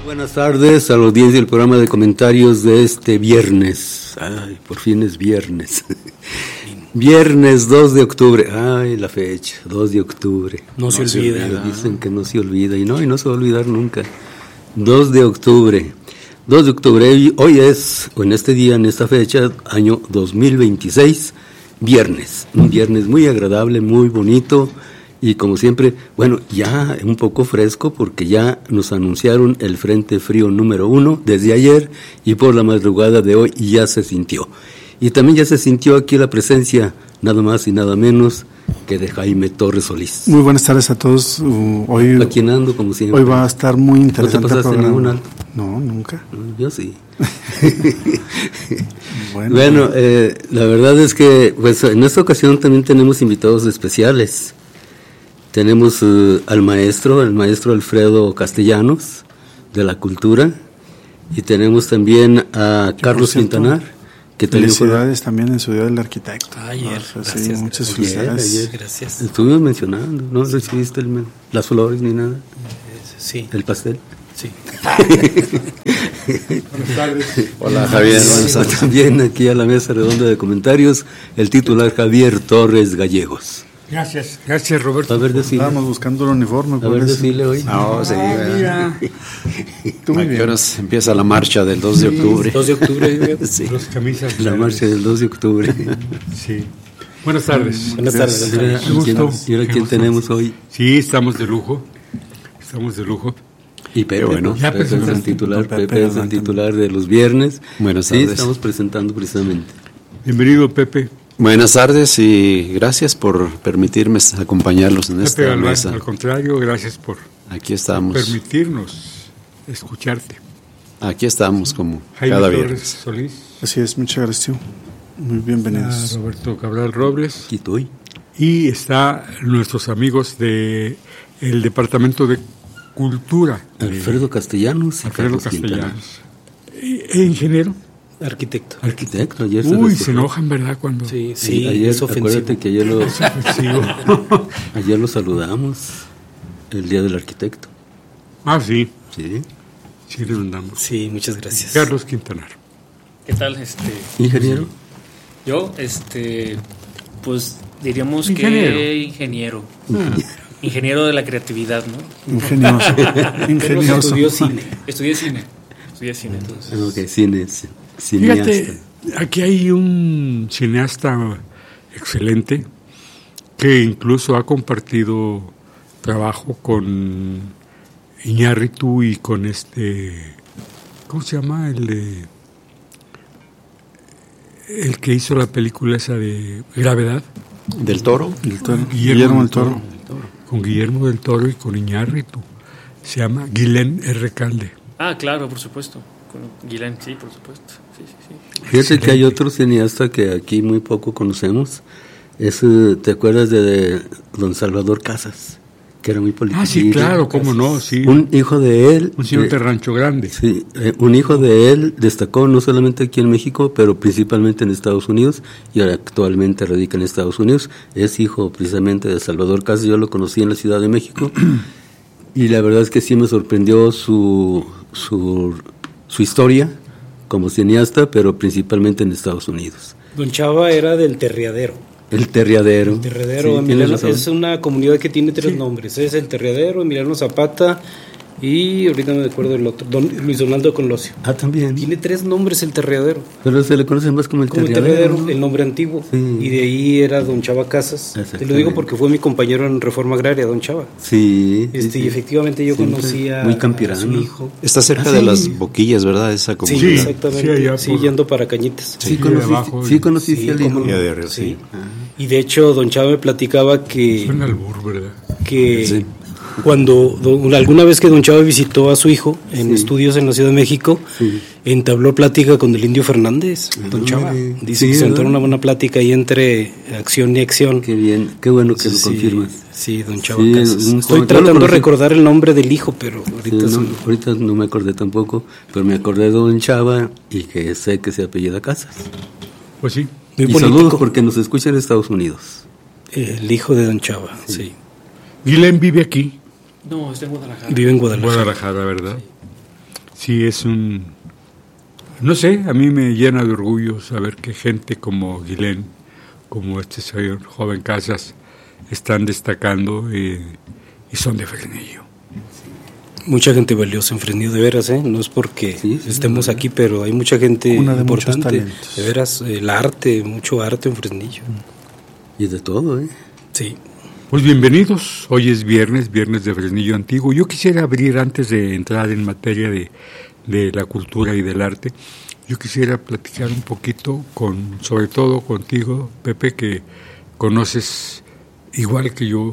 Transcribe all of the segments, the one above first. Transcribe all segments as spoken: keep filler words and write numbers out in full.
Buenas tardes a la audiencia del programa de comentarios de este viernes. Ay, por fin es viernes. Viernes dos de octubre. Ay, la fecha, dos de octubre. No, no se olvida. olvida. Dicen que no se olvida y no, y no se va a olvidar nunca. dos de octubre. dos de octubre, hoy es, o en este día, en esta fecha, año dos mil veintiséis, viernes. Un viernes muy agradable, muy bonito. Y como siempre, bueno, ya un poco fresco porque ya nos anunciaron el Frente Frío número uno desde ayer y por la madrugada de hoy ya se sintió. Y también ya se sintió aquí la presencia, nada más y nada menos, que de Jaime Torres Solís. Muy buenas tardes a todos. Uh, hoy, aquí ando, como siempre. Hoy va a estar muy interesante. ¿No te pasaste ningún alto? No, nunca. Yo sí. bueno, bueno eh, la verdad es que pues en esta ocasión también tenemos invitados especiales. Tenemos uh, al maestro, el maestro Alfredo Castellanos, de la Cultura, y tenemos también a que Carlos cierto, Quintanar, que también felicidades fue... también en su Día del Arquitecto. Ayer, o sea, gracias, sí, muchas gracias. felicidades. Ayer, ayer. Gracias. Estuvimos mencionando, ¿no recibiste el, las flores ni nada? Sí. ¿El pastel? Sí. Buenas tardes. Hola Javier. Sí, también aquí a la mesa redonda de comentarios, el titular Javier Torres Gallegos. Gracias, gracias Roberto. A ver, decile. Estábamos buscando el uniforme. A ver, decirle hoy. No, sí, ah, mira. Tú muy ¿A qué horas empieza la marcha del dos de octubre? dos de octubre, sí. Los camisas. La marcha del dos de octubre. Sí. Buenas tardes. Buenas tardes. Qué gusto. ¿Y ahora quién tenemos hoy? Sí, estamos de lujo. Estamos de lujo. Y Pepe, bueno, ya Pepe es el titular, Pepe, Pepe es el titular de los viernes. Buenas tardes. Sí, estamos presentando precisamente. Bienvenido, Pepe. Buenas tardes y gracias por permitirme acompañarlos en esta Pepe, mesa. Al contrario, gracias por, Aquí estamos. por permitirnos escucharte. Aquí estamos como Jaime cada Torres viernes. Solís. Así es, muchas gracias. Muy bienvenidos. A Roberto Cabral Robles. Aquí estoy. Y está nuestros amigos de el Departamento de Cultura. Alfredo Castellanos. Alfredo Castellanos. E ingeniero. Arquitecto. Arquitecto, ayer se Uy, se enojan, ¿verdad? Cuando... Sí, sí, sí ayer, es ofensivo. Acuérdate que ayer lo, es ofensivo. ayer lo saludamos, el Día del Arquitecto. Ah, sí. Sí. Sí, le mandamos. Sí, muchas gracias. Carlos Quintanar. ¿Qué tal, este? ¿Ingeniero? Yo, este, pues diríamos ingeniero. que ingeniero. Ah. Ingeniero de la creatividad, ¿no? Ingenioso. Ingenioso. Estudió cine. Estudié cine. Estudié cine, entonces. Ok, cine, cineasta. Fíjate, aquí hay un cineasta excelente que incluso ha compartido trabajo con Iñárritu y con este, ¿cómo se llama? El de, el que hizo la película esa de Gravedad. ¿Del Toro? El toro. Guillermo, Guillermo del Toro. Toro. Con Guillermo del Toro y con Iñárritu. Se llama Guilén R. Calde. Ah, claro, por supuesto. Con Guilén, sí, por supuesto. Sí, sí, sí. Fíjate Excelente. Que hay otro cineasta que aquí muy poco conocemos. Es, ¿te acuerdas de, de don Salvador Casas? Que era muy político. Ah, sí, claro, cómo no, sí. Un hijo de él. Un señor de, de Rancho Grande. Sí, eh, un hijo de él destacó no solamente aquí en México, pero principalmente en Estados Unidos, y ahora actualmente radica en Estados Unidos. Es hijo precisamente de Salvador Casas, yo lo conocí en la Ciudad de México, y la verdad es que sí me sorprendió su, su, su historia como cineasta, pero principalmente en Estados Unidos. Don Chava era del Terriadero. El Terriadero. El Terriadero, sí, Emiliano, es una comunidad que tiene tres sí. nombres. Es el Terriadero, Emiliano Zapata y ahorita no me acuerdo del otro, don Luis Donaldo Colosio. Ah, también. Tiene tres nombres el Terriadero. Pero se le conoce más como el como Terriadero. El Terriadero, el nombre antiguo. Sí. Y de ahí era don Chava Casas. Te lo digo porque fue mi compañero en Reforma Agraria, don Chava. Sí. Este, sí. Y efectivamente yo Siempre conocí a, muy campirano. a su hijo. Está cerca ¿Ah, de sí? las Boquillas, ¿verdad? Esa comunidad. Sí, exactamente. Sí, allá sí por... yendo para Cañitas. Sí, sí conocí, abajo, sí conocí sí, al hijo. De arriba, sí. sí. Ah. Y de hecho, don Chava me platicaba que... Suena albur, ¿verdad? Que... Sí. Cuando don, alguna vez que don Chava visitó a su hijo en sí. estudios en la Ciudad de México, sí. entabló plática con el Indio Fernández, don Chava. Dice sí, que se entró una buena plática ahí entre acción y acción. Qué bien, qué bueno que sí, lo confirmas. Sí, don Chava sí, Casas. Estoy tratando de recordar el nombre del hijo, pero ahorita, sí, no, ahorita no me acordé tampoco, pero me acordé de don Chava y que sé que se apellida Casas. Pues sí. Muy y político. Saludos porque nos escucha en Estados Unidos. El hijo de don Chava, sí. sí. Guilén vive aquí. No, está en Guadalajara. Vive en Guadalajara. Guadalajara, ¿verdad? sí es un, no sé, a mí me llena de orgullo saber que gente como Guilén, como este señor joven Casas, están destacando eh, y son de Fresnillo. Mucha gente valiosa en Fresnillo, de veras, ¿eh? No es porque sí, sí, estemos sí. aquí, pero hay mucha gente Una de importante. muchos talentos. De veras, el arte, mucho arte en Fresnillo. Y de todo, ¿eh? Sí. Pues bienvenidos, hoy es viernes, viernes de Fresnillo Antiguo. Yo quisiera abrir, antes de entrar en materia de, de la cultura y del arte, yo quisiera platicar un poquito, con, sobre todo contigo, Pepe, que conoces igual que yo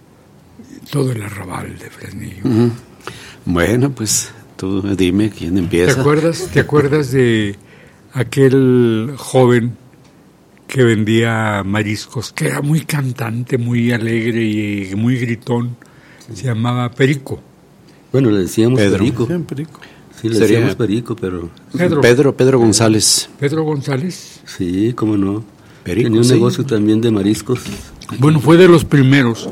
todo el arrabal de Fresnillo. Uh-huh. Bueno, pues tú dime quién empieza. ¿Te acuerdas, ¿Te acuerdas de aquel joven que vendía mariscos, que era muy cantante, muy alegre y muy gritón? Se llamaba Perico. Bueno, le decíamos Pedro. Perico. Bien, Perico. Sí, le Sería- decíamos Perico, pero Pedro. Pedro, Pedro González. Pedro González. sí, cómo no. Perico, Tenía un sí. negocio también de mariscos. Bueno, fue de los primeros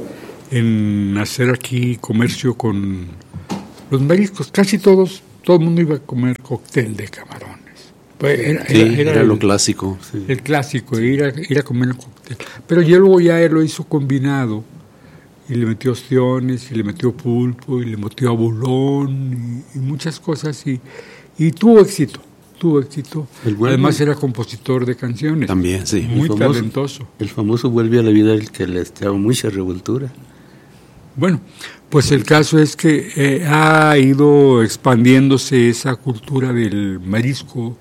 en hacer aquí comercio con los mariscos. Casi todos, todo el mundo iba a comer cóctel de camarones. Pues era, Sí, era- era, era lo el, clásico. el clásico, ir a, ir a comer el cóctel. Pero ya luego ya él lo hizo combinado y le metió ostiones y le metió pulpo y le metió abulón y, y muchas cosas y, y tuvo éxito, tuvo éxito. El bueno- Además era compositor de canciones. También, sí. Muy El famoso- talentoso. El famoso vuelve a la vida el que le echaba mucha revoltura. Bueno, pues el caso es que eh, ha ido expandiéndose esa cultura del marisco,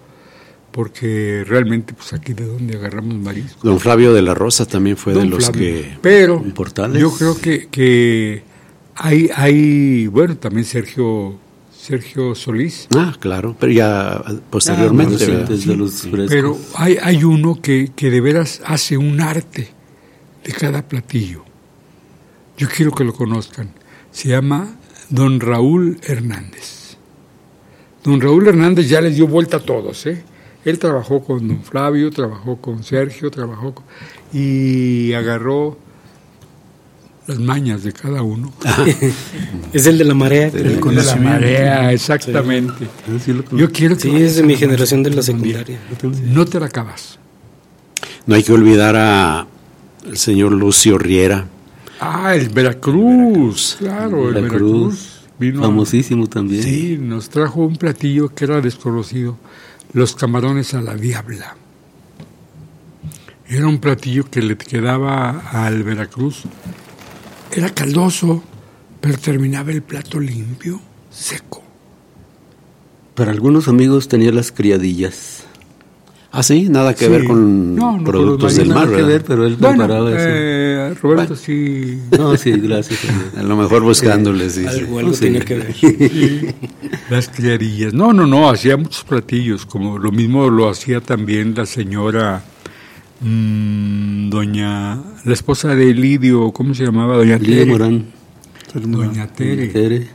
porque realmente, pues aquí de donde agarramos marisco. Don Flavio de la Rosa también fue de Don los Flavio. que... Pero En Portales. yo creo que, que hay, hay, bueno, también Sergio, Sergio Solís, Ah, claro, pero ya posteriormente. Los ¿verdad? recientes de los frescos. pero hay, hay uno que, que de veras hace un arte de cada platillo. Yo quiero que lo conozcan. Se llama Don Raúl Hernández. Don Raúl Hernández ya les dio vuelta a todos, ¿eh? Él trabajó con Don Flavio, trabajó con Sergio, trabajó con, y agarró las mañas de cada uno. Es el de la marea. creo. El De la conocimiento. marea, exactamente. Ah, sí, lo Yo quiero que Sí, vayas es de a mi la generación de la marea. secundaria. No te la acabas. No hay que olvidar a el señor Lucio Riera. Ah, el Veracruz, claro, el Veracruz, Veracruz. Vino a- famosísimo también. Sí, nos trajo un platillo que era desconocido, los camarones a la diabla. Era un platillo que le quedaba al Veracruz. Era caldoso, pero terminaba el plato limpio, seco. Para algunos amigos tenía las criadillas. Ah, sí, nada que Sí. ver con No, no, con productos los del Nada mar, que ¿verdad? ver, pero él Bueno, preparaba eso. eh, Roberto sí. No, sí, gracias. A lo mejor buscándoles. sí, sí. Algo, algo Sí. tiene que ver. Sí, las criadillas. No, no, no, hacía muchos platillos, como lo mismo lo hacía también la señora, mm, doña, la esposa de Lidio, ¿cómo se llamaba? Doña Lidia Tere. Morán. Doña Tere, Tere.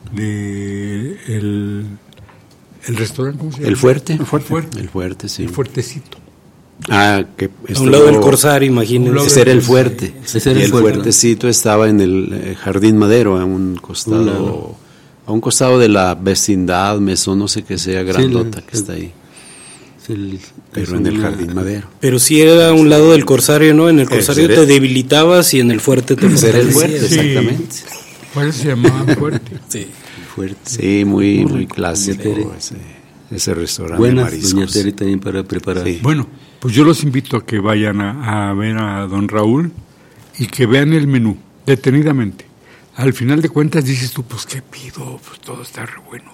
de el, el restaurante, ¿cómo se llama? El fuerte. El fuerte. El fuerte, sí. El fuertecito. Ah, que A estuvo- un lado del Corsario, imagínense. Ese era el fuerte. Ese era y el el fuerte. fuertecito estaba en el eh, Jardín Madero, a un costado, Un lado. a un costado de la vecindad, mesón, no sé qué sea, grandota la- que está ahí. Es el- Pero es en el una- Jardín Madero. Pero sí era a un lado del Corsario, ¿no? En el Corsario era- te debilitabas y en el fuerte te Ese era el fortalecías. fuerte, Sí. exactamente. Por eso se llamaba fuerte. Sí. fuerte. Sí, muy, muy clásico Tere. ese, ese restaurante de Buenas, mariscos. doña Tere, también para preparar. Sí. Bueno, pues yo los invito a que vayan a, a ver a don Raúl y que vean el menú detenidamente. Al final de cuentas dices tú, pues ¿qué pido? Pues todo está re bueno.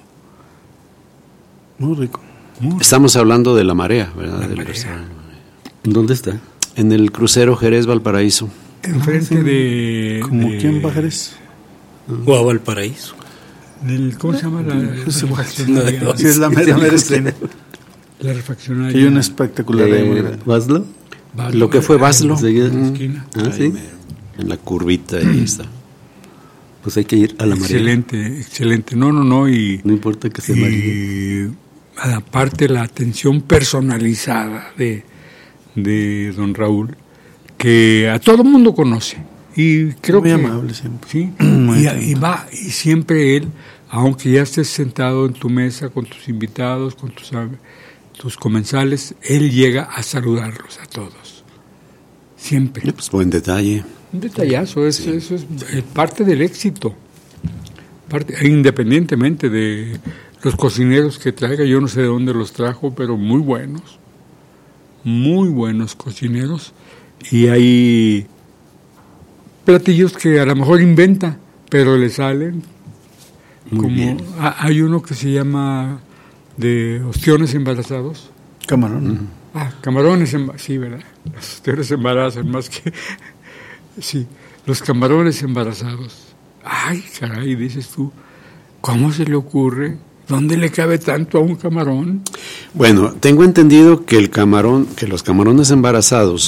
Muy rico. Muy Estamos hablando de la marea, ¿verdad? La Del Marea. restaurante. ¿Dónde está? En el crucero Jerez Valparaíso. enfrente de... ¿Como de- quién va Jerez? O a Valparaíso. del- ¿Cómo se llama la, la refaccionaria? No, Sí, es la mera, mera esquina. La refaccionaria. Que hay una espectacular ahí muy Eh, grande. ¿Baslo? Baslo, Lo que fue Baslo. Enseguida. en la esquina. Ah, Ahí sí. mero, en la curvita, ahí está. Pues hay que ir a la marea. Excelente, excelente. No, no, no. Y, No importa que se maree. y aparte la atención personalizada de, de don Raúl, que a todo el mundo conoce. Y creo Muy que, amable siempre. Sí, Muy y, amable. y va, y siempre él aunque ya estés sentado en tu mesa con tus invitados, con tus, tus comensales, él llega a saludarlos a todos. Siempre. Pues buen detalle. Un detallazo, es, Sí. eso es parte del éxito. Parte, independientemente de los cocineros que traiga, yo no sé de dónde los trajo, pero muy buenos. Muy buenos cocineros. Y hay platillos que a lo mejor inventa, pero le salen. Muy como bien. a- Hay uno que se llama de ostiones embarazados. Camarón. Ah, camarones embarazados, sí, ¿verdad? Los ostiones embarazan más que... Sí, los camarones embarazados. Ay, caray, dices tú, ¿cómo se le ocurre? ¿Dónde le cabe tanto a un camarón? Bueno, tengo entendido que el camarón, que los camarones embarazados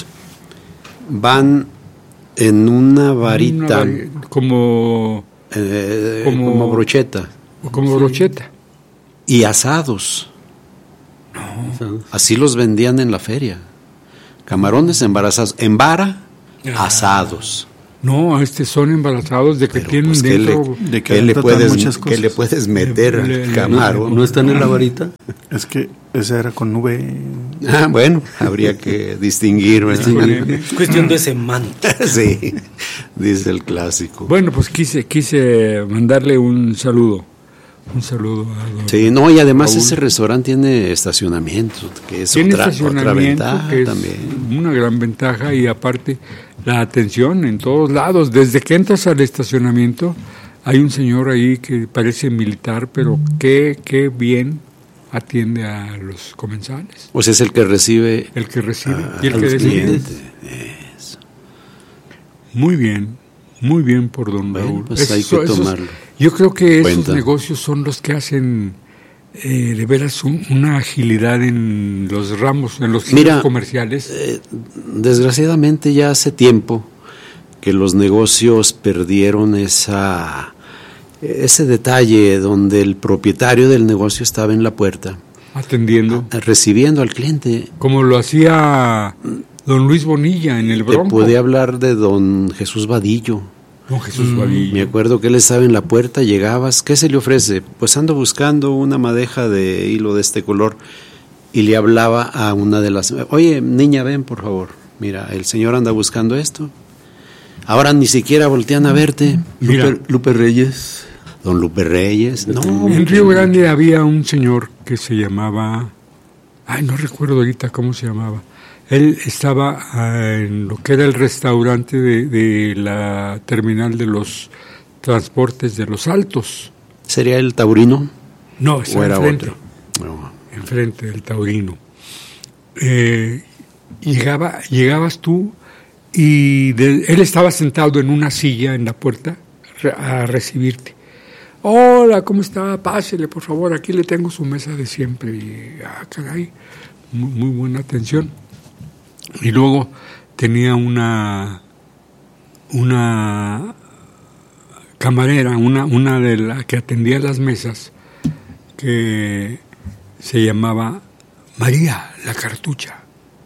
van en una varita, Una vari- como, eh, como- como brocheta, como brocheta. y asados. Así los vendían en la feria. Camarones embarazados, en vara, Ah. asados. No, este son embarazados de que Pero, tienen pues, ¿qué le, dentro... de que qué le tratan puedes, muchas qué cosas. le puedes meter Le- al le- camarón? ¿No están en la varita? Es que esa era con nube. Ah, bueno, habría que distinguir, ¿verdad? Es cuestión de semántica. Sí, dice el clásico. Bueno, pues quise, quise mandarle un saludo. Un saludo a don Sí, no, y además Raúl. ese restaurante tiene estacionamiento, que es Tiene otra, otra estacionamiento, ventaja que es también. una gran ventaja, y aparte la atención en todos lados. Desde que entras al estacionamiento hay un señor ahí que parece militar, pero qué, qué bien atiende a los comensales. Pues es el que recibe El que recibe a, y el a que los decide. clientes. Eso. Muy bien, muy bien por don Bueno, Raúl. pues hay que tomarlo. Yo creo que esos Cuenta. negocios son los que hacen eh, de veras un- una agilidad en los ramos, en los giros Mira, comerciales. Eh, desgraciadamente ya hace tiempo que los negocios perdieron esa ese detalle donde el propietario del negocio estaba en la puerta Atendiendo, recibiendo al cliente. como lo hacía don Luis Bonilla en el Te Bronco. podía hablar de don Jesús Vadillo. Don Jesús Me Vadillo. acuerdo que él estaba en la puerta, llegabas, ¿qué se le ofrece? Pues ando buscando una madeja de hilo de este color. Y le hablaba a una de las, oye, niña, ven por favor, mira, el señor anda buscando esto. Ahora ni siquiera voltean a verte. Mira. Lupe, Lupe Reyes. Don Lupe Reyes, no. En Río Grande había un señor que se llamaba, ay, no recuerdo ahorita cómo se llamaba. Él estaba ah, en lo que era el restaurante de, de la terminal de los transportes de los Altos. ¿Sería el taurino? No, ¿O estaba era enfrente, otro? No. enfrente del Taurino. Eh, llegaba, llegabas tú y de- él estaba sentado en una silla en la puerta re- a recibirte. Hola, ¿cómo está? Pásele, por favor, aquí le tengo su mesa de siempre. Y, ah, caray, muy, muy buena atención. Y luego tenía una, una camarera, una, una de las que atendía las mesas, que se llamaba María la Cartucha.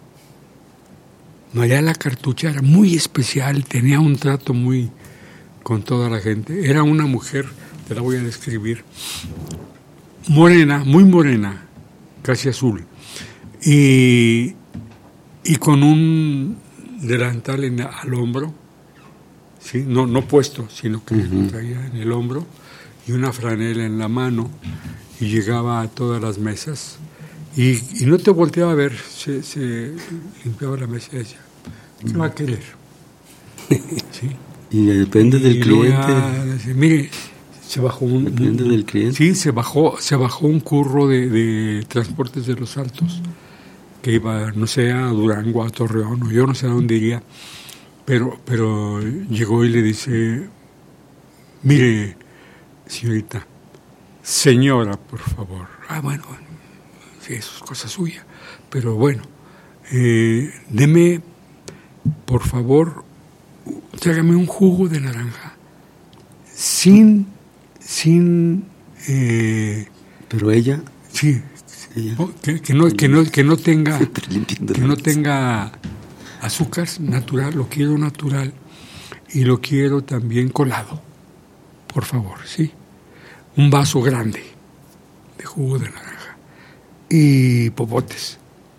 María la Cartucha era muy especial, tenía un trato muy con toda la gente. Era una mujer, te la voy a describir, morena, muy morena, casi azul, y, y con un delantal en, al hombro, ¿sí? no, no puesto, sino que lo traía en el hombro, y una franela en la mano, y llegaba a todas las mesas, y, y no te volteaba a ver, se, se limpiaba la mesa y decía, ¿qué va a querer? ¿Sí? Y depende del Y luego ya cliente. decía, mire, se bajó un... Depende un- del cliente. Sí, se bajó, se bajó un curro de, de transportes de los Altos, que iba, no sé, a Durango, a Torreón, o yo no sé a dónde iría, pero, pero llegó y le dice, mire, señorita, señora, por favor. Ah, bueno, bueno, sí, eso es cosa suya, pero bueno, eh, deme, por favor, tráigame un jugo de naranja, sin, sin, eh, Pero ella, sí, ella no, que, que no, que no, que no tenga, siempre limpiando que la no mesa. tenga azúcar natural, lo quiero natural y lo quiero también colado, por favor, sí. un vaso grande de jugo de naranja y popotes.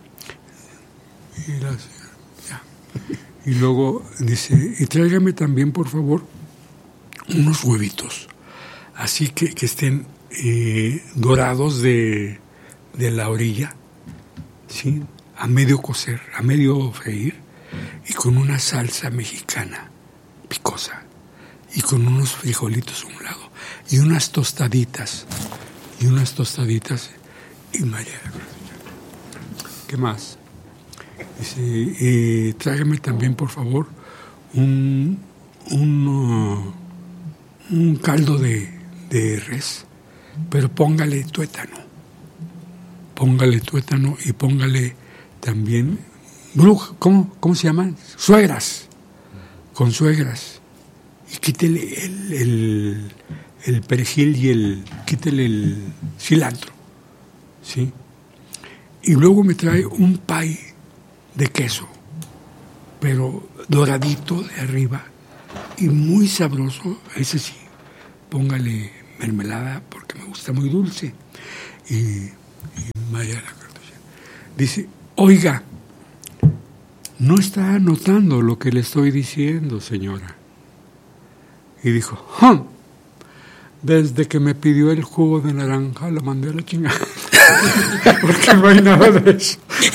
Y, las, ya. Y luego dice, y tráigame también, por favor, unos huevitos, así que, que estén eh, dorados de, de la orilla, ¿sí? A medio cocer, a medio freír, y con una salsa mexicana picosa, y con unos frijolitos a un lado, y unas tostaditas, y unas tostaditas, y María, ¿qué más? Dice, y tráigame también, por favor, un, un, uh, un caldo de, de res, pero póngale tuétano, póngale tuétano y póngale también, ¿cómo, cómo se llaman? Suegras, con suegras, y quítele el, el, el perejil y el, quítele el cilantro, ¿sí? Y luego me trae un pay de queso, pero doradito de arriba y muy sabroso, ese sí, póngale mermelada porque me gusta muy dulce. Y, y María la Cartucha dice, oiga, no está anotando lo que le estoy diciendo, señora. Y dijo, ¡hum! Desde que me pidió el jugo de naranja, lo mandé a la chingada. Porque no hay nada de eso.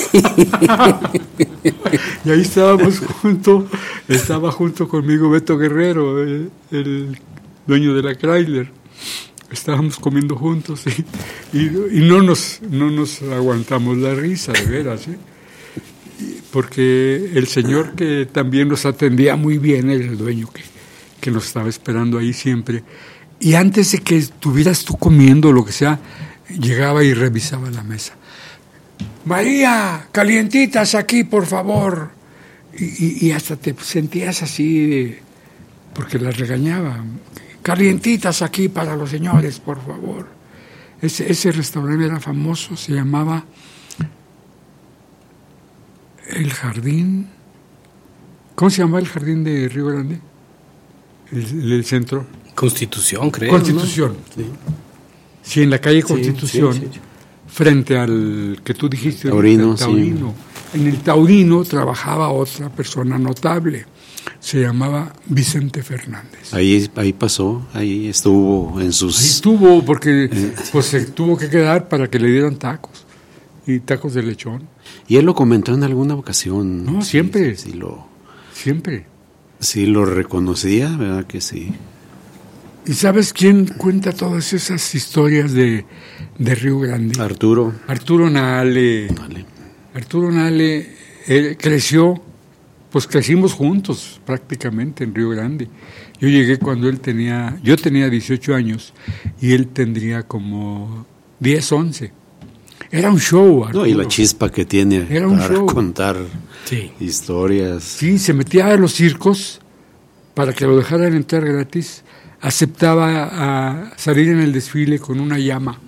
Y ahí estábamos juntos, estaba junto conmigo Beto Guerrero, el, el dueño de la Chrysler. Estábamos comiendo juntos y, y, y no, nos, no nos aguantamos la risa, de veras, ¿eh? Porque el señor que también nos atendía muy bien, era el dueño que, que nos estaba esperando ahí siempre. Y antes de que estuvieras tú comiendo, lo que sea, llegaba y revisaba la mesa. María, calientitas aquí, por favor. Y, y, y hasta te sentías así, porque las regañaba. Calientitas aquí para los señores, por favor. Ese, ese restaurante era famoso, se llamaba El Jardín. ¿Cómo se llamaba el jardín de Río Grande? El, el centro. Constitución, creo. Constitución. ¿No? Sí. Sí, en la calle Constitución, sí, sí, sí. Frente al que tú dijiste, Taurino, el Taurino. Sí. En el Taurino trabajaba otra persona notable, se llamaba Vicente Fernández. Ahí, ahí pasó, ahí estuvo en sus... Ahí estuvo, porque pues se tuvo que quedar para que le dieran tacos, y tacos de lechón. Y él lo comentó en alguna ocasión. No, sí, siempre. Sí, sí lo, Siempre. sí lo reconocía, ¿verdad que sí? ¿Y sabes quién cuenta todas esas historias de, de Río Grande? Arturo. Arturo Nale. Vale. Arturo Nale él creció, pues crecimos juntos prácticamente en Río Grande. Yo llegué cuando él tenía, yo tenía dieciocho años y él tendría como diez, once. Era un show, Arturo. No, y la chispa que tiene Era un para show. contar Sí. historias. Sí, se metía a los circos para que lo dejaran entrar gratis. Aceptaba a salir en el desfile con una llama.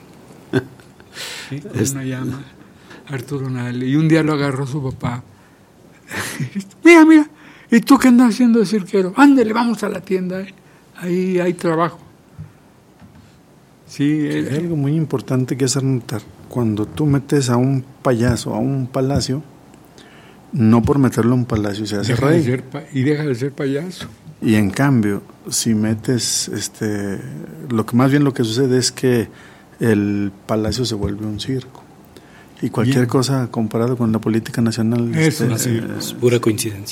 Sí, con Es- una llama. Arturo Nale. Y un día lo agarró su papá. Mira, mira. ¿Y tú qué andas haciendo de cirquero? Ándale, vamos a la tienda. ¿eh? Ahí hay trabajo. Sí, Hay él- algo muy importante que hacer notar. Cuando tú metes a un payaso a un palacio, no por meterlo a un palacio se hace deja de rey. ser pa- y deja de ser payaso. Y en cambio, si metes, este, lo que más bien lo que sucede es que el palacio se vuelve un circo. Y cualquier Bien. cosa comparado con la política nacional Es un este, circo. eh, Es pura coincidencia.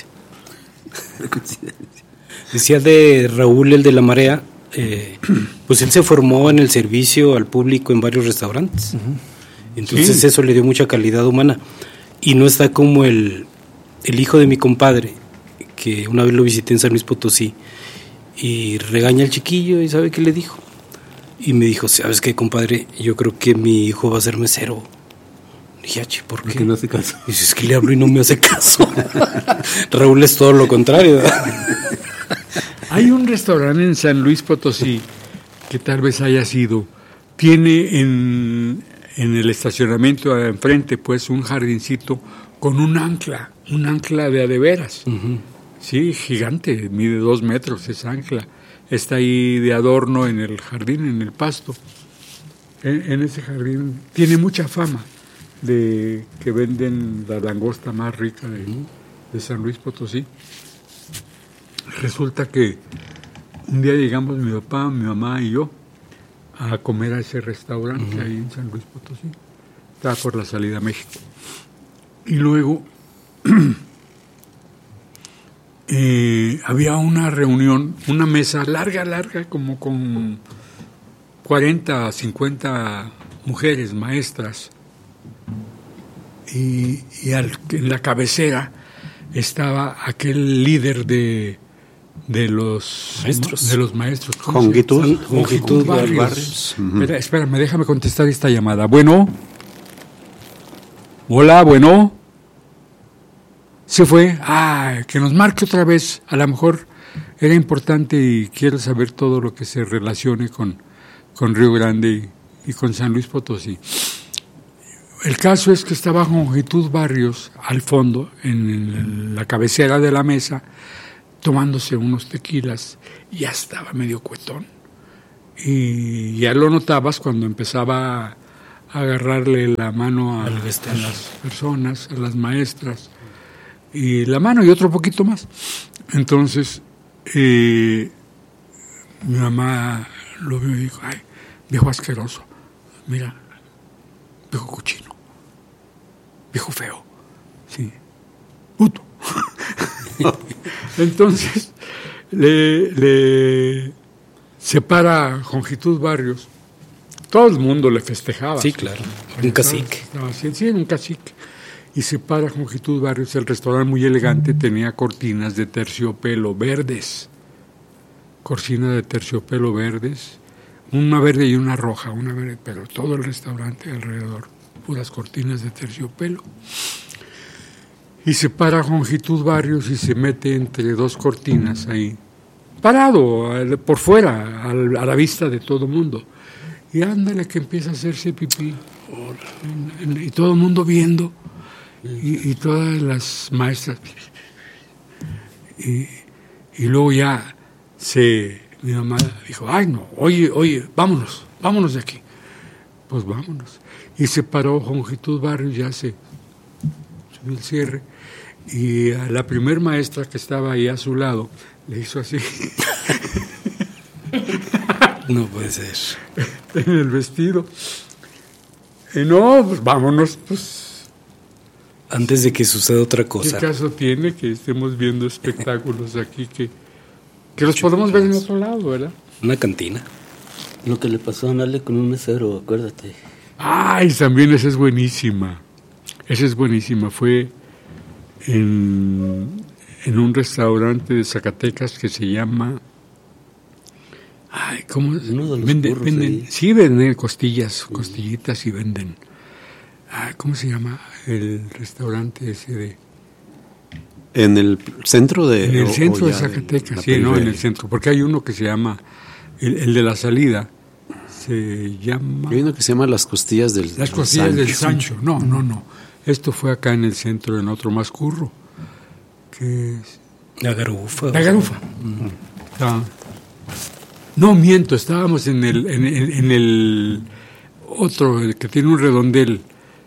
Decía de Raúl, el de la Marea, eh, pues él se formó en el servicio al público en varios restaurantes. Entonces Sí. eso le dio mucha calidad humana. Y no está como el, el hijo de mi compadre, que una vez lo visité en San Luis Potosí, y regaña al chiquillo y ¿sabe qué le dijo? Y me dijo, ¿sabes qué, compadre? Yo creo que mi hijo va a ser mesero. Dije, "Achi, ¿por qué?". Porque no hace caso. Dice, es que le hablo y no me hace caso. Raúl es todo lo contrario, ¿verdad? Hay un restaurante en San Luis Potosí que tal vez haya sido. Tiene en, en el estacionamiento de enfrente, pues, un jardincito con un ancla, un ancla de a de veras. Uh-huh. Sí, gigante, mide dos metros esa ancla. está ahí de adorno en el jardín, en el pasto. En, en ese jardín tiene mucha fama de que venden la langosta más rica de, de San Luis Potosí. Resulta que un día llegamos mi papá, mi mamá y yo a comer a ese restaurante uh-huh. ahí en San Luis Potosí. Estaba por la salida a México. Y luego eh, había una reunión, una mesa larga, larga, como con cuarenta, cincuenta mujeres, maestras. Y, y al, en la cabecera estaba aquel líder de, de los maestros. De los maestros. Jongitud, Jongitud Barrios. Barrios. Uh-huh. Espera, espérame, déjame contestar esta llamada. Bueno. Hola, bueno. Se fue. Ah, que nos marque otra vez. A lo mejor era importante y quiero saber todo lo que se relacione con, con Río Grande y, y con San Luis Potosí. El caso es que estaba Jongitud Barrios al fondo, en la cabecera de la mesa, tomándose unos tequilas, y ya estaba medio cuetón. Y ya lo notabas cuando empezaba a agarrarle la mano a, a las personas, a las maestras, y la mano y otro poquito más. Entonces, eh, mi mamá lo vio y dijo, ay, viejo asqueroso, mira, viejo cochino, viejo feo, sí, puto. Entonces, le, le separa Jongitud Barrios. Todo el mundo le festejaba. Sí, claro, un cacique. Estaba, estaba, sí, era un cacique. Y separa Jongitud Barrios, el restaurante muy elegante, tenía cortinas de terciopelo verdes. Cortinas de terciopelo verdes, una verde y una roja, una verde, pero todo el restaurante alrededor, puras cortinas de terciopelo. Y se para Jongitud Barrios y se mete entre dos cortinas ahí, parado, por fuera, a la vista de todo el mundo. Y ándale que empieza a hacerse pipí. Y todo el mundo viendo, y, y todas las maestras. Y, y luego ya se... Mi mamá dijo, ay no, oye, oye, vámonos, vámonos de aquí. Pues vámonos. Y se paró Jongitud Barrios, ya se subió el cierre, y a la primer maestra que estaba ahí a su lado, le hizo así. No puede ser. En el vestido. Y no, pues vámonos, pues. Antes de que suceda otra cosa. ¿Qué caso tiene que estemos viendo espectáculos aquí que... Que los podemos ver en otro lado, ¿verdad? Una cantina. Lo que le pasó a Nale con un mesero, acuérdate. Ay, también esa es buenísima. Esa es buenísima. Fue en, en un restaurante de Zacatecas que se llama... Ay, ¿cómo? Uno de los venden, burros venden, ahí. Sí, venden costillas, costillitas y venden... Ay, ¿cómo se llama el restaurante ese de...? En el centro de... En el o, centro o de Zacatecas, sí, periferia. no, en el centro, porque hay uno que se llama, el, el de la salida, se llama... Hay uno que se llama Las Costillas del Las Costillas del Sancho. No, no, no, esto fue acá en el centro, en otro más curro, que es... La Garufa. La Garufa. Uh-huh. Ah. No, miento, estábamos en el, en, en, en el otro, el que tiene un redondel,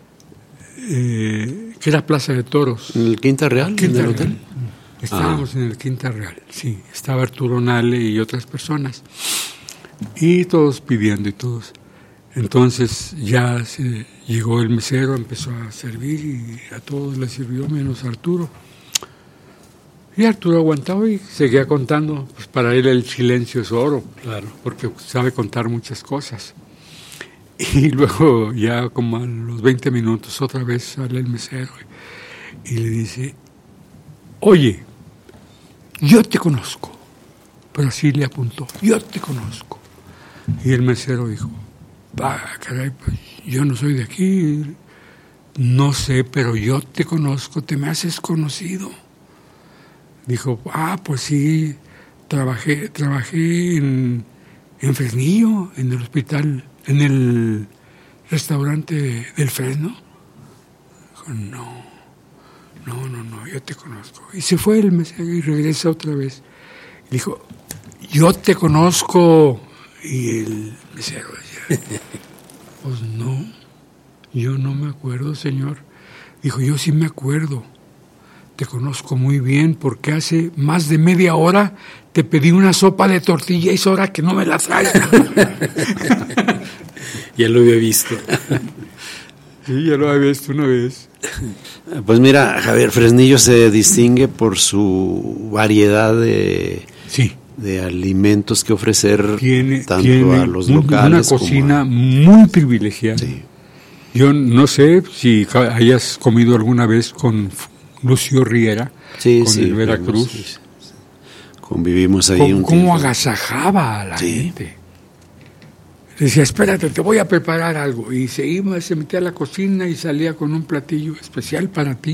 eh, que era Plaza de Toros. ¿En el Quinta Real? Quinta ¿En el Real. hotel? Estábamos ah. en el Quinta Real, sí. Estaba Arturo Nale y otras personas. Y todos pidiendo y todos. Entonces ya se llegó el mesero, empezó a servir y a todos les sirvió menos a Arturo. Y Arturo aguantaba y seguía contando. Pues para él el silencio es oro, claro, porque sabe contar muchas cosas. Y luego ya como a los veinte minutos otra vez sale el mesero y, y le dice, oye, yo te conozco. Pero así le apuntó, yo te conozco. Y el mesero dijo, ah, caray, pues yo no soy de aquí, no sé, pero yo te conozco, te me haces conocido. Dijo, ah, pues sí, trabajé, trabajé en, en Fresnillo, en el hospital, en el restaurante del Fresno. Dijo, no, no, no, no, yo te conozco. Y se fue el mesero y regresa otra vez. Dijo, yo te conozco. Y el mesero decía, pues no, yo no me acuerdo, señor. Dijo, yo sí me acuerdo, te conozco muy bien porque hace más de media hora te pedí una sopa de tortilla y es hora que no me la traes. Ya lo había visto. Sí, ya lo había visto una vez. Pues mira, Javier, Fresnillo se distingue por su variedad de, sí. de alimentos que ofrecer tiene, tanto tiene a los un, locales una cocina como a... muy privilegiada. Sí. Yo no sé si hayas comido alguna vez con Lucio Riera, sí, con sí, el Veracruz. Sí, sí. Convivimos ahí ¿Cómo, un cómo tiempo. agasajaba a la sí. gente? Decía, espérate, te voy a preparar algo. Y se iba, se metía a la cocina y salía con un platillo especial para ti.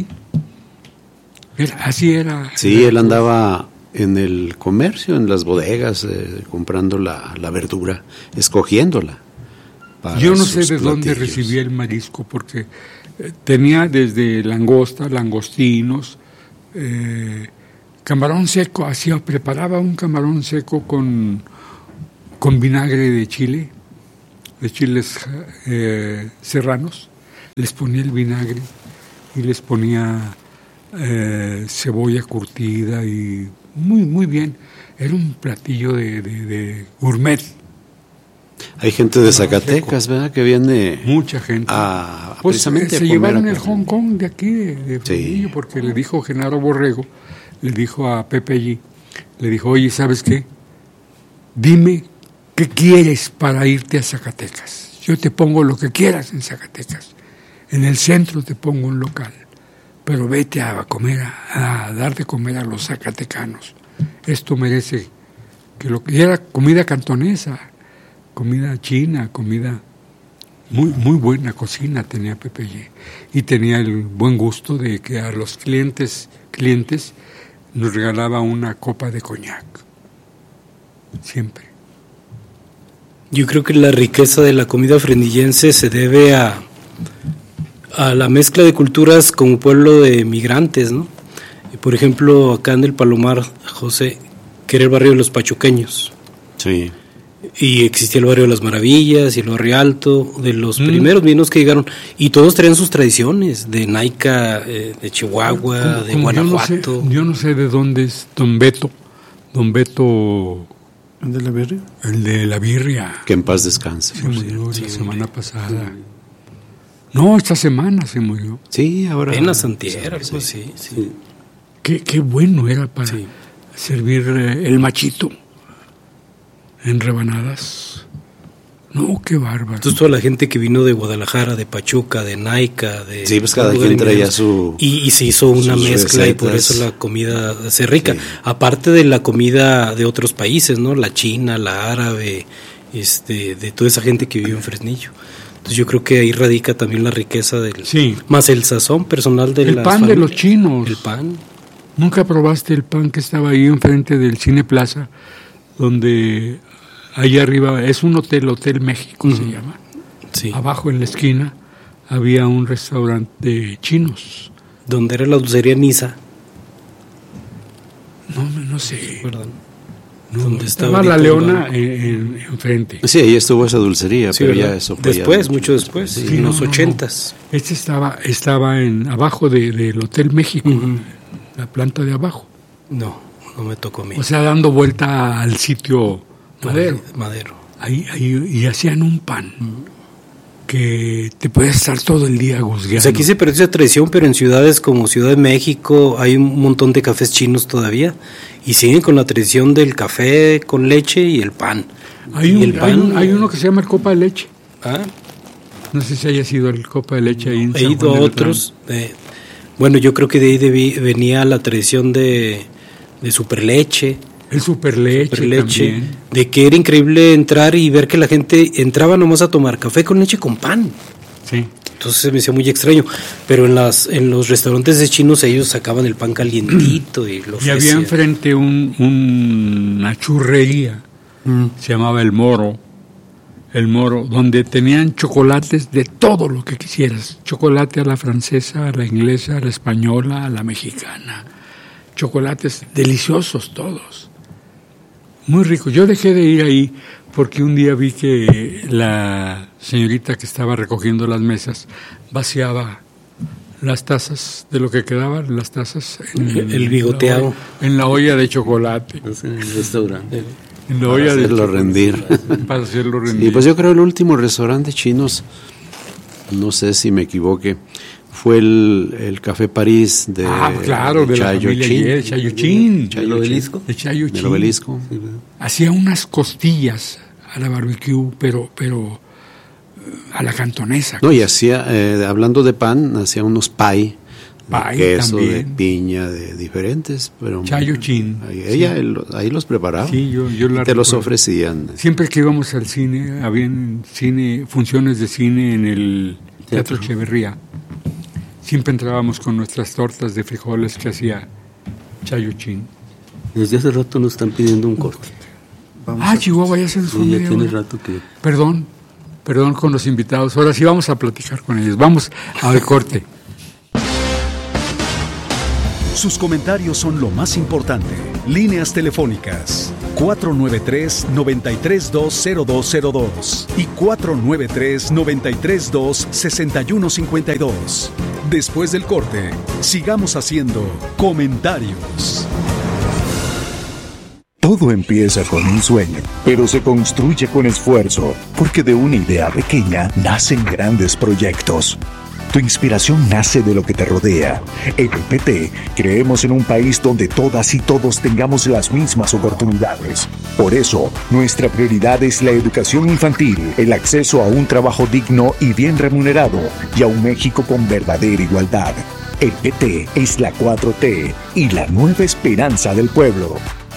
Era, así era. Sí, él andaba en el comercio, en las bodegas, eh, comprando la, la verdura, escogiéndola. Para Yo no sé de sus dónde platillos. recibía el marisco, porque eh, tenía desde langosta, langostinos, eh, camarón seco, hacía, preparaba un camarón seco con, con vinagre de chile, de chiles eh, serranos, les ponía el vinagre y les ponía eh, cebolla curtida y muy, muy bien. Era un platillo de, de, de gourmet. Hay gente de Zacatecas, ¿verdad? Que viene mucha gente. A, a pues precisamente se a comer llevaron acá. el Hong Kong de aquí, de, de Fresnillo, sí. porque le dijo Genaro Borrego, le dijo a Pepe allí, le dijo, oye, ¿sabes qué? Dime qué quieres para irte a Zacatecas. Yo te pongo lo que quieras en Zacatecas. En el centro te pongo un local, pero vete a comer, a, a dar de comer a los zacatecanos. Esto merece que lo que y era comida cantonesa, comida china, comida muy muy buena cocina tenía Pepe G. Y tenía el buen gusto de que a los clientes clientes nos regalaba una copa de coñac. Siempre. Yo creo que la riqueza de la comida fresnillense se debe a, a la mezcla de culturas como pueblo de migrantes, ¿no? Y por ejemplo, acá en el Palomar, José, que era el barrio de los pachuqueños. Sí. Y existía el barrio de las Maravillas y el barrio Alto, de los Mm. primeros vinos que llegaron, y todos traían sus tradiciones, de Naica, eh, de Chihuahua, Como- de como Guanajuato. Yo no, sé, yo no sé de dónde es Don Beto. Don Beto, ¿El de la birria? el de la birria. Que en paz descanse. Se por murió cierto. la semana pasada. No, esta semana se murió. Sí, ahora. Apenas antier, algo sí. así, sí. Qué, qué bueno era para Sí. servir eh, el machito en rebanadas. No, qué bárbaro. Entonces toda la gente que vino de Guadalajara, de Pachuca, de Naica, de... Sí, pues cada todo quien lugar traía inmediato. su- Y, y se hizo una sus mezcla y por recetas. eso la comida hace rica. Sí. Aparte de la comida de otros países, ¿no? La china, la árabe, este, de toda esa gente que vive en Fresnillo. Entonces yo creo que ahí radica también la riqueza del... Sí. Más el sazón personal de El las pan de familias. los chinos. El pan. ¿Nunca probaste el pan que estaba ahí enfrente del Cine Plaza? Donde ahí arriba, es un hotel, Hotel México se llama. Sí. Abajo en la esquina había un restaurante de chinos. Donde era la dulcería Nisa, No, no sé. ¿verdad? No, Donde estaba ahorita la el Leona banco. en, en- enfrente. Sí, ahí estuvo esa dulcería, Sí, pero ¿verdad? ya eso fue ya Después, mucho mucho después, Sí. en Sí, los no, no, ochentas. no. Este estaba, estaba en abajo de- del Hotel México, Ujú. la planta de abajo. No, no me tocó a mí. O sea, dando vuelta al sitio Madero. Madero. Ahí, ahí, y hacían un pan que te puedes estar todo el día guzgueando. O sea, aquí se perdió esa tradición, pero en ciudades como Ciudad de México hay un montón de cafés chinos todavía y siguen con la tradición del café con leche y el pan. hay, Y un- el hay pan, un- hay uno que se llama el Copa de Leche. Ah, No sé si haya sido el Copa de Leche ahí en he San ido Juan a de otros. eh, bueno, yo creo que de ahí debí- venía la tradición de, de superleche. Letrán. El Super Leche, Superleche, también. de que era increíble entrar y ver que la gente entraba nomás a tomar café con leche con pan. Sí. Entonces se me hacía muy extraño, pero en las en los restaurantes de chinos ellos sacaban el pan calientito y lo Y había ofrecían. enfrente un, un- una churrería, Mm. se llamaba El Moro, El Moro, donde tenían chocolates de todo lo que quisieras. Chocolate a la francesa, a la inglesa, a la española, a la mexicana. Chocolates deliciosos todos. Muy rico. Yo dejé de ir ahí porque un día vi que la señorita que estaba recogiendo las mesas vaciaba las tazas, de lo que quedaban, las tazas. En el, el bigoteado. En la olla de chocolate. En el restaurante. En la para olla hacerlo de rendir. Para hacerlo rendir. Y pues yo creo el último restaurante chinos, no sé si me equivoque, fue el, el Café París de Ah, claro, de, de la familia Ye, Chayo Chin. ¿Del obelisco? De Chayo Chin. Del obelisco. Sí, hacía unas costillas a la barbecue, pero, pero a la cantonesa. No, y hacía, eh, hablando de pan, hacía unos pie, Pie de queso, también. de piña, de diferentes. Pero Chayo Chin. Ahí, ella Sí. él, ahí los preparaba. Sí, yo, yo la te los recuerdo. ofrecían. Siempre que íbamos al cine, habían cine, funciones de cine en el Teatro Echeverría. Siempre entrábamos con nuestras tortas de frijoles que hacía Chayo Chin. Desde hace rato nos están pidiendo un corte. Vamos Ah, a- Chihuahua, ya se nos fue Sí, ya media tiene hora. rato que... Perdón, perdón con los invitados. Ahora sí vamos a platicar con ellos. Vamos al corte. Sus comentarios son lo más importante. Líneas telefónicas cuatro nueve tres, nueve tres dos, cero dos cero dos y cuatro nueve tres, nueve tres dos, seis uno cinco dos. Después del corte, sigamos haciendo comentarios. Todo empieza con un sueño, pero se construye con esfuerzo, porque de una idea pequeña nacen grandes proyectos. Tu inspiración nace de lo que te rodea. En el P T creemos en un país donde todas y todos tengamos las mismas oportunidades. Por eso, nuestra prioridad es la educación infantil, el acceso a un trabajo digno y bien remunerado, y a un México con verdadera igualdad. El P T es la cuatro T y la nueva esperanza del pueblo.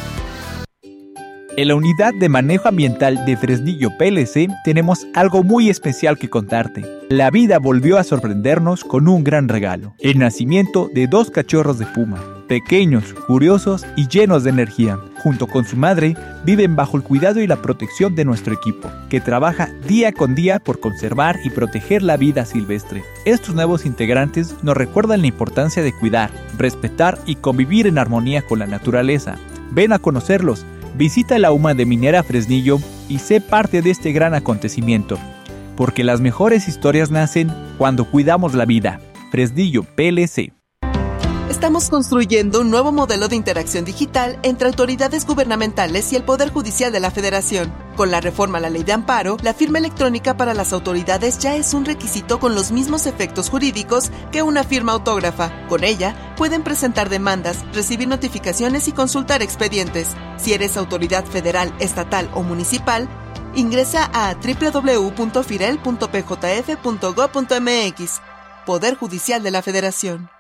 En la Unidad de Manejo Ambiental de Fresnillo P L C tenemos algo muy especial que contarte. La vida volvió a sorprendernos con un gran regalo: el nacimiento de dos cachorros de puma, pequeños, curiosos y llenos de energía. Junto con su madre, viven bajo el cuidado y la protección de nuestro equipo, que trabaja día con día por conservar y proteger la vida silvestre. Estos nuevos integrantes nos recuerdan la importancia de cuidar, respetar y convivir en armonía con la naturaleza. Ven a conocerlos. Visita la U M A de Minera Fresnillo y sé parte de este gran acontecimiento, porque las mejores historias nacen cuando cuidamos la vida. Fresnillo P L C. Estamos construyendo un nuevo modelo de interacción digital entre autoridades gubernamentales y el Poder Judicial de la Federación. Con la reforma a la Ley de Amparo, la firma electrónica para las autoridades ya es un requisito con los mismos efectos jurídicos que una firma autógrafa. Con ella, pueden presentar demandas, recibir notificaciones y consultar expedientes. Si eres autoridad federal, estatal o municipal, ingresa a doble u doble u doble u punto firel punto p j f punto gob punto m x. Poder Judicial de la Federación.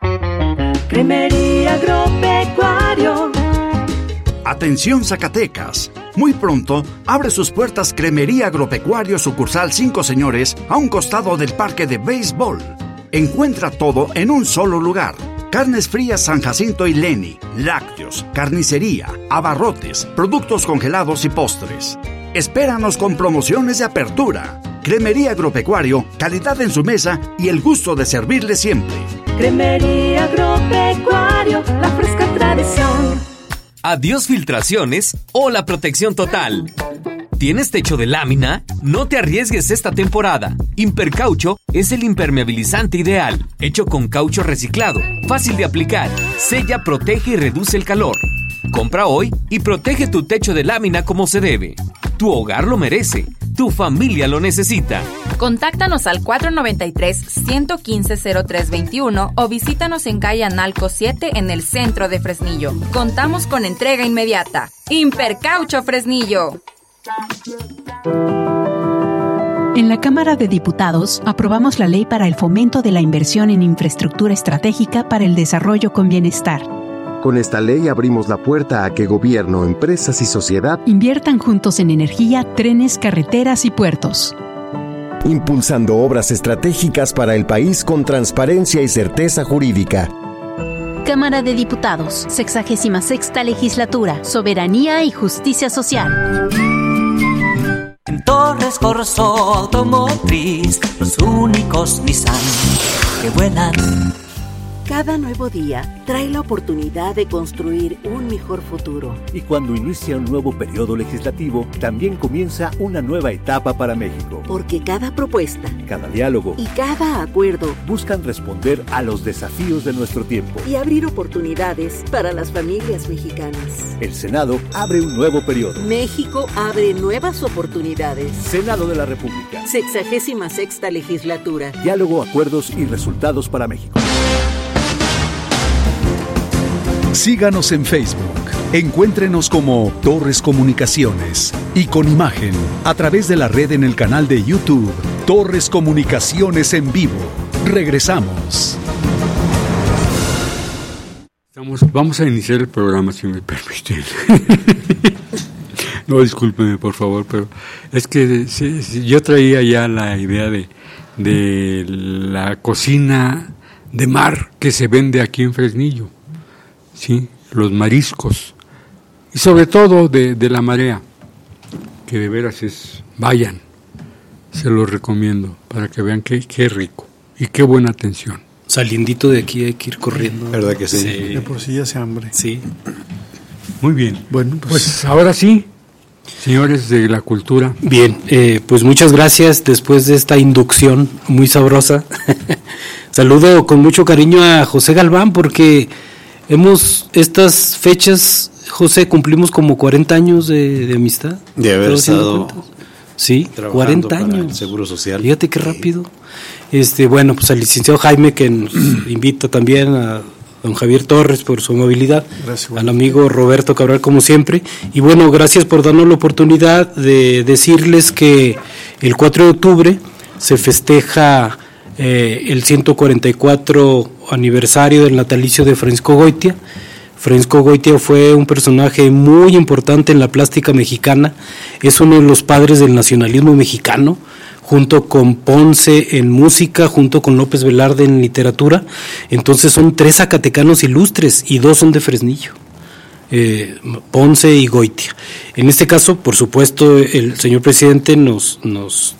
Cremería Agropecuario. Atención Zacatecas, muy pronto abre sus puertas Cremería Agropecuario sucursal Cinco Señores a un costado del parque de béisbol. Encuentra todo en un solo lugar: carnes frías San Jacinto y Leni, lácteos, carnicería, abarrotes, productos congelados y postres. Espéranos con promociones de apertura. Cremería Agropecuario, calidad en su mesa y el gusto de servirle siempre. Cremería Agropecuario, la fresca tradición. Adiós filtraciones o la protección total. ¿Tienes techo de lámina? No te arriesgues esta temporada. Impercaucho es el impermeabilizante ideal, hecho con caucho reciclado, fácil de aplicar, sella, protege y reduce el calor. Compra hoy y protege tu techo de lámina como se debe. Tu hogar lo merece. Tu familia lo necesita. Contáctanos al cuatro nueve tres, uno uno cinco, cero tres dos uno o visítanos en calle Analco siete en el centro de Fresnillo. Contamos con entrega inmediata. Impercaucho Fresnillo. En la Cámara de Diputados aprobamos la ley para el fomento de la inversión en infraestructura estratégica para el desarrollo con bienestar. Con esta ley abrimos la puerta a que gobierno, empresas y sociedad inviertan juntos en energía, trenes, carreteras y puertos, impulsando obras estratégicas para el país con transparencia y certeza jurídica. Cámara de Diputados, sexagésima sexta legislatura, soberanía y justicia social. En Torres Corso Automotriz, los únicos Nissan que vuelan. Cada nuevo día trae la oportunidad de construir un mejor futuro. Y cuando inicia un nuevo periodo legislativo, también comienza una nueva etapa para México. Porque cada propuesta, cada diálogo y cada acuerdo buscan responder a los desafíos de nuestro tiempo y abrir oportunidades para las familias mexicanas. El Senado abre un nuevo periodo. México abre nuevas oportunidades. Senado de la República. Sexagésima sexta legislatura. Diálogo, acuerdos y resultados para México. Síganos en Facebook. Encuéntrenos como Torres Comunicaciones y con imagen a través de la red en el canal de YouTube Torres Comunicaciones en vivo. Regresamos. Estamos, vamos a iniciar el programa, si me permiten. No, discúlpeme, por favor, pero es que si, si yo traía ya la idea de, de la cocina de mar que se vende aquí en Fresnillo. Sí, los mariscos y sobre todo de, de la marea, que de veras es, vayan, se los recomiendo para que vean qué, qué rico y qué buena atención. Saliendito de aquí hay que ir corriendo. ¿Verdad que sí? sí. De por sí ya se hambre. Sí. Muy bien. Bueno, pues, pues ahora sí, señores de la cultura. Bien, eh, pues muchas gracias después de esta inducción muy sabrosa. Saludo con mucho cariño a José Galván porque hemos, estas fechas, José, cumplimos como cuarenta años de, de amistad. De haber estado sí, cuarenta años. El Seguro Social. Fíjate qué rápido. Este, bueno, pues al licenciado Jaime, que nos invita también, a don Javier Torres por su amabilidad, gracias, al amigo Roberto Cabral como siempre, y bueno, gracias por darnos la oportunidad de decirles que el cuatro de octubre se festeja eh, el ciento cuarenta y cuatro aniversario del natalicio de Francisco Goitia. Francisco Goitia fue un personaje muy importante en la plástica mexicana, es uno de los padres del nacionalismo mexicano, junto con Ponce en música, junto con López Velarde en literatura. Entonces son tres zacatecanos ilustres y dos son de Fresnillo, eh, Ponce y Goitia. En este caso, por supuesto, el señor presidente nos nos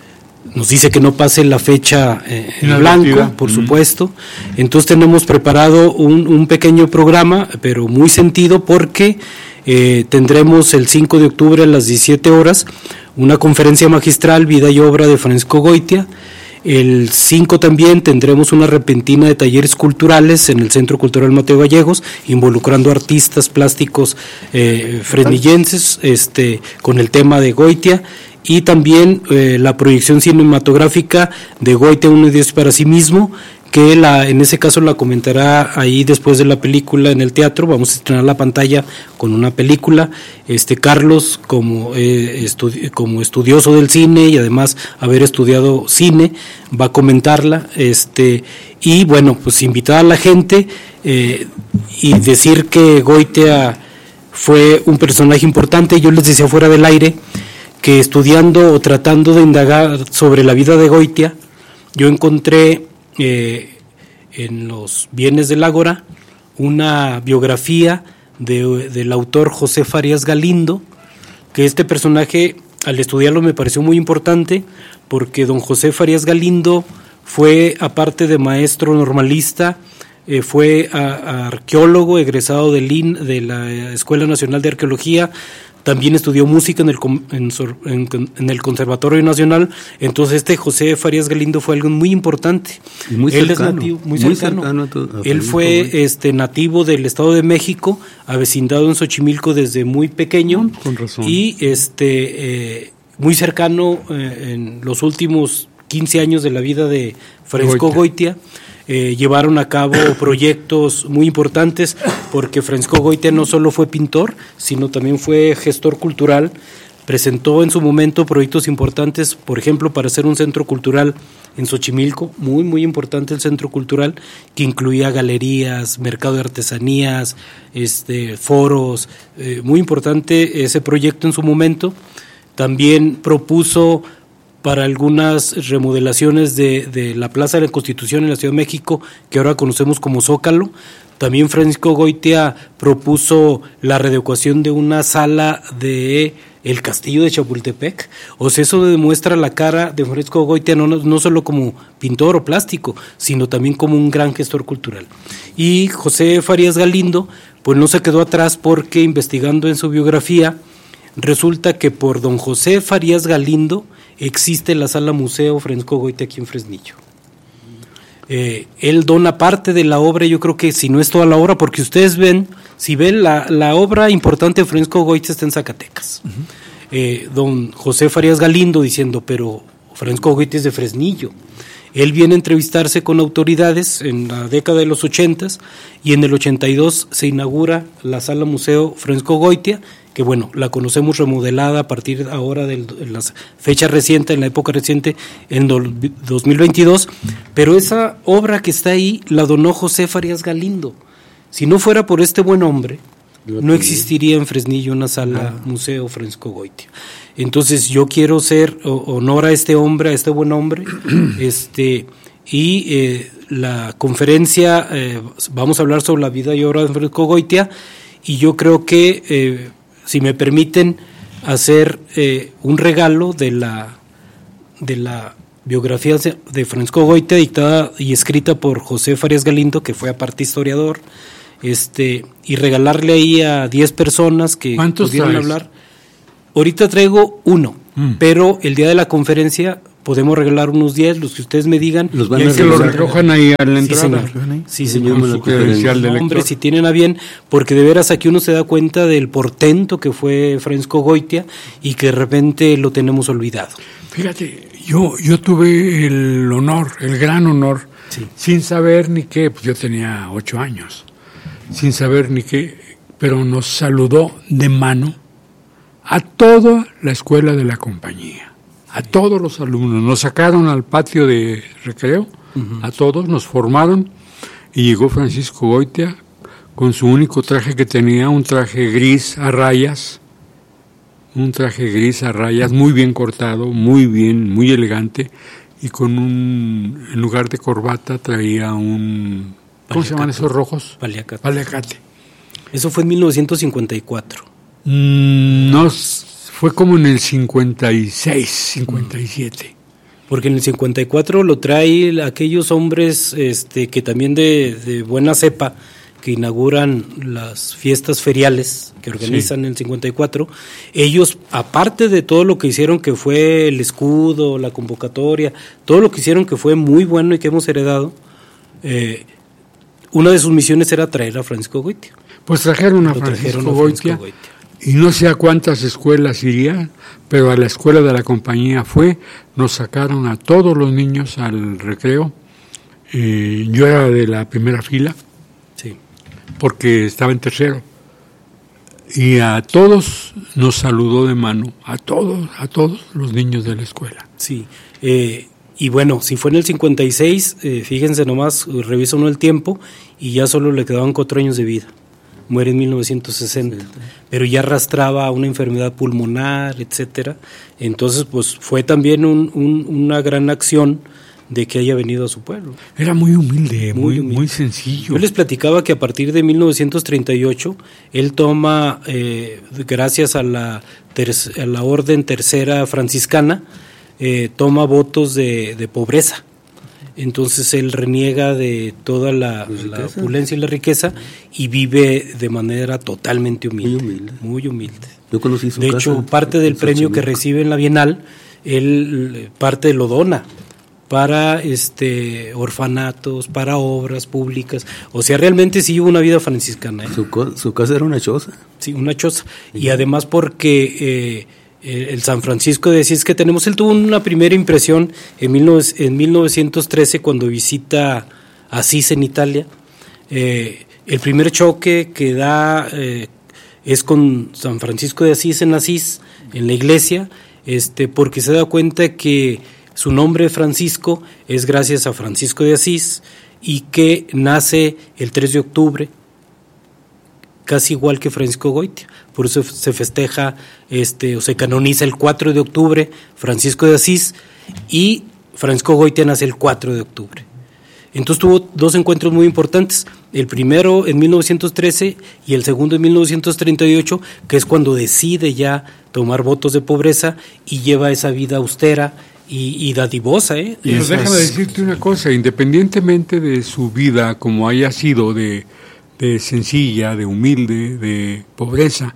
nos dice que no pase la fecha eh, en blanco, por mm. supuesto. Entonces tenemos preparado un, un pequeño programa, pero muy sentido, porque eh, tendremos el cinco de octubre a las diecisiete horas una conferencia magistral, vida y obra de Francisco Goitia. El cinco también tendremos una repentina de talleres culturales en el Centro Cultural Mateo Gallegos, involucrando artistas plásticos eh, fresnillenses este, con el tema de Goitia. Y también eh, la proyección cinematográfica de Goitia, uno y diez para sí mismo, que la, en ese caso la comentará ahí después de la película en el teatro. Vamos a estrenar la pantalla con una película. Este Carlos, como, eh, estudi- como estudioso del cine y además haber estudiado cine, va a comentarla. Este, y bueno, pues invitar a la gente eh, y decir que Goitia fue un personaje importante. Yo les decía fuera del aire que estudiando o tratando de indagar sobre la vida de Goitia, yo encontré eh, en los bienes del Ágora una biografía de, del autor José Farías Galindo, que este personaje, al estudiarlo, me pareció muy importante, porque don José Farías Galindo fue, aparte de maestro normalista, eh, fue a, a arqueólogo, egresado del I N, de la Escuela Nacional de Arqueología. También estudió música en el, en, en, en el Conservatorio Nacional. Entonces este José Farías Galindo fue alguien muy importante. Y muy Él cercano, es nativo, muy muy cercano. cercano a tu, a Él fue este nativo del Estado de México, avecindado en Xochimilco desde muy pequeño. Con razón. Y este eh, muy cercano eh, en los últimos quince años de la vida de Francisco Goitia. Eh, llevaron a cabo proyectos muy importantes, porque Francisco Goitia no solo fue pintor, sino también fue gestor cultural. Presentó en su momento proyectos importantes, por ejemplo, para hacer un centro cultural en Xochimilco, muy, muy importante el centro cultural, que incluía galerías, mercado de artesanías, este, foros, eh, muy importante ese proyecto en su momento. También propuso para algunas remodelaciones de, de la Plaza de la Constitución en la Ciudad de México, que ahora conocemos como Zócalo. También Francisco Goitia propuso la readecuación de una sala de el Castillo de Chapultepec. O sea, eso demuestra la cara de Francisco Goitia no, no solo como pintor o plástico, sino también como un gran gestor cultural. Y José Farías Galindo, pues no se quedó atrás, porque investigando en su biografía, resulta que por don José Farías Galindo existe la sala museo Francisco Goitia aquí en Fresnillo. Eh, él dona parte de la obra, yo creo que si no es toda la obra, porque ustedes ven, si ven la, la obra importante de Francisco Goitia está en Zacatecas. Uh-huh. eh, don José Farías Galindo diciendo, pero Francisco Goitia es de Fresnillo. Él viene a entrevistarse con autoridades en la década de los ochentas, y en el ochenta y dos se inaugura la sala museo Francisco Goitia, que bueno, la conocemos remodelada a partir ahora de la fecha reciente, en la época reciente, en dos mil veintidós, pero esa obra que está ahí la donó José Farías Galindo. Si no fuera por este buen hombre, no existiría en Fresnillo una sala ah. museo Francisco Goitia. Entonces yo quiero hacer honor a este hombre, a este buen hombre, este y eh, la conferencia, eh, vamos a hablar sobre la vida y obra de Francisco Goitia, y yo creo que eh, si me permiten hacer eh, un regalo de la de la biografía de Francisco Goitia, dictada y escrita por José Farías Galindo, que fue aparte historiador, este y regalarle ahí a diez personas que pudieran hablar. Ahorita traigo uno, mm. pero el día de la conferencia podemos regalar unos diez, los que ustedes me digan. Los van a que lo recojan ahí a la entrada. Sí, señor. Sí, señor. Con su credencial de lector. Hombre, si tienen a bien, porque de veras aquí uno se da cuenta del portento que fue Francisco Goitia y que de repente lo tenemos olvidado. Fíjate, yo yo tuve el honor, el gran honor, sí. sin saber ni qué, pues yo tenía ocho años, sin saber ni qué, pero nos saludó de mano a toda la escuela de la compañía, a todos los alumnos. Nos sacaron al patio de recreo, uh-huh. a todos, nos formaron, y llegó Francisco Goitia con su único traje que tenía, un traje gris a rayas, un traje gris a rayas, muy bien cortado, muy bien, muy elegante, y con un, en lugar de corbata traía un, ¿cómo se llaman esos rojos? Paliacate. Paliacate. Eso fue en mil novecientos cincuenta y cuatro. Mm, no, fue como en el cincuenta y seis, cincuenta y siete. Porque en el cincuenta y cuatro lo trae aquellos hombres este, que también de, de buena cepa, que inauguran las fiestas feriales que organizan sí. en el cincuenta y cuatro. Ellos, aparte de todo lo que hicieron, que fue el escudo, la convocatoria, todo lo que hicieron que fue muy bueno y que hemos heredado, eh, una de sus misiones era traer a Francisco Goitia. Pues trajeron a Francisco, trajeron a Francisco Goitia, Goitia. Y no sé a cuántas escuelas iría, pero a la escuela de la compañía fue, nos sacaron a todos los niños al recreo. Eh, yo era de la primera fila, sí. porque estaba en tercero. Y a todos nos saludó de mano, a todos, a todos los niños de la escuela. Sí, eh, y bueno, si fue en el cincuenta y seis, eh, fíjense nomás, revisa uno el tiempo, y ya solo le quedaban cuatro años de vida. Muere en mil novecientos sesenta, sí. pero ya arrastraba una enfermedad pulmonar, etcétera. Entonces, pues fue también un, un, una gran acción de que haya venido a su pueblo. Era muy humilde, muy, muy, humilde. muy sencillo. Yo les platicaba que a partir de mil novecientos treinta y ocho, él toma, eh, gracias a la, ter- a la orden tercera franciscana, eh, toma votos de, de pobreza. Entonces él reniega de toda la, la opulencia y la riqueza y vive de manera totalmente humilde. Muy humilde. Muy humilde. Yo conocí su de casa, hecho, parte del premio que recibe en la Bienal, él parte lo dona para este orfanatos, para obras públicas. O sea, realmente sí hubo una vida franciscana. ¿eh? Su, su casa era una choza. Sí, una choza. Sí. Y además porque... Eh, el San Francisco de Asís que tenemos, él tuvo una primera impresión en, mil, en mil novecientos trece cuando visita Asís en Italia. Eh, el primer choque que da eh, es con San Francisco de Asís en Asís, en la iglesia, este, porque se da cuenta que su nombre Francisco es gracias a Francisco de Asís y que nace el tres de octubre, casi igual que Francisco Goitia. Por eso se festeja este o se canoniza el cuatro de octubre Francisco de Asís, y Francisco Goitia nace el cuatro de octubre. Entonces tuvo dos encuentros muy importantes, el primero en mil novecientos trece y el segundo en mil novecientos treinta y ocho, que es cuando decide ya tomar votos de pobreza y lleva esa vida austera y, y dadivosa. ¿eh? Pero déjame decirte una cosa, independientemente de su vida como haya sido de, de sencilla, de humilde, de pobreza,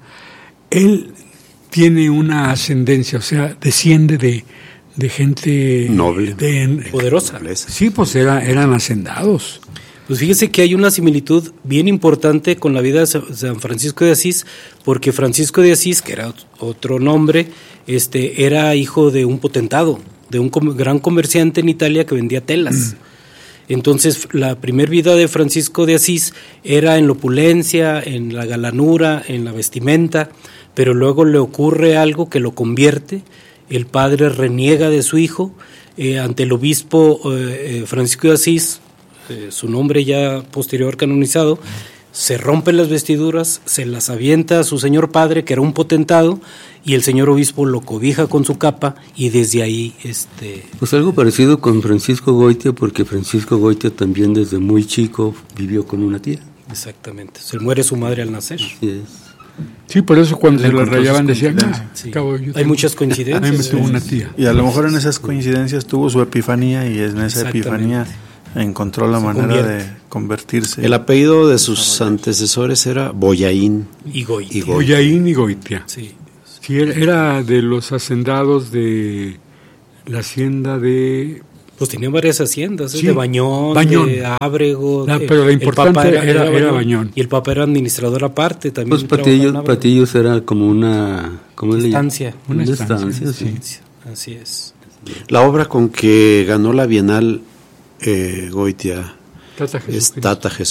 él tiene una ascendencia, o sea, desciende de de gente noble, de, poderosa. Sí, pues era, eran hacendados. Pues fíjese que hay una similitud bien importante con la vida de San Francisco de Asís, porque Francisco de Asís, que era otro nombre, este, era hijo de un potentado, de un com- gran comerciante en Italia que vendía telas. Entonces, la primer vida de Francisco de Asís era en la opulencia, en la galanura, en la vestimenta, pero luego le ocurre algo que lo convierte. El padre reniega de su hijo, eh, ante el obispo eh, Francisco de Asís, eh, su nombre ya posterior canonizado, se rompen las vestiduras, se las avienta a su señor padre, que era un potentado, y el señor obispo lo cobija con su capa, y desde ahí... este Pues algo parecido con Francisco Goitia, porque Francisco Goitia también desde muy chico vivió con una tía. Exactamente, se muere su madre al nacer. Así es. Sí, por eso cuando se lo rayaban decían, ah, sí. cabo, yo hay tengo, muchas coincidencias. A mí me tuvo una tía. Y a lo mejor en esas coincidencias tuvo su epifanía y en esa epifanía encontró la se manera convierte. de convertirse. El apellido de sus antecesores era Boyaín y Goitia. Y Goitia. Boyaín y Goitia. Sí. Sí, era de los hacendados de la hacienda de... Pues tenía varias haciendas, ¿eh? Sí, de Bañón, Bañón, de Ábrego. La, de, pero la importante era, era, era, era Bañón. Y el papá era administrador aparte también. Pues Patillos, Patillos era como una... ¿cómo estancia. Le una, una estancia, estancia sí. sí. Así es. La obra con que ganó la Bienal eh, Goitia Tata es Tata Jesucristo.